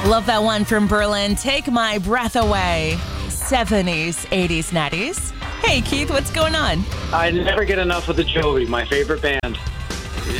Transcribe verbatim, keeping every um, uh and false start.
Love that one from Berlin. Take My Breath Away. seventies, eighties, nineties. Hey, Keith, what's going on? I never get enough of the Jovi, my favorite band.